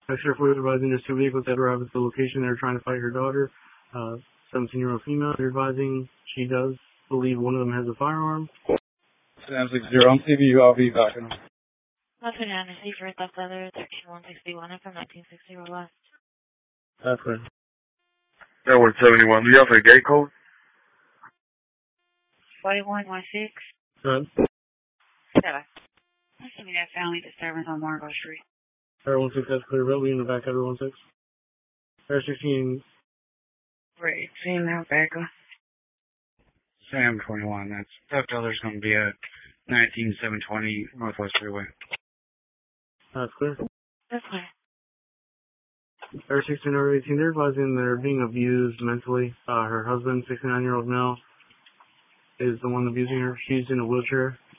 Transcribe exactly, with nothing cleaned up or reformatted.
Extra for advising there's two vehicles that arrive at the location. They're trying to fight her daughter. Uh, seventeen-year-old female. They're advising she does believe one of them has a firearm. seven six zero, on C B U, I'll be back in. Nothing to see for South Leather, thirteen one sixty-one, from nineteen sixty West. That's good. That one seventy-one. Do you have a gate code? forty-one one six. Good. Seven. Let's give me that family disturbance on Margot Street. Air one six, that's clear. Bill, in the back, Air one six. Air sixteen. Right, female backer. Sam twenty-one, that's South Leather's going to be at nineteen seven twenty Northwest Freeway. That's clear. That's clear. Air sixteen or eighteen, they're advising they're being abused mentally. Uh, her husband, sixty-nine-year-old male, is the one abusing her. She's in a wheelchair.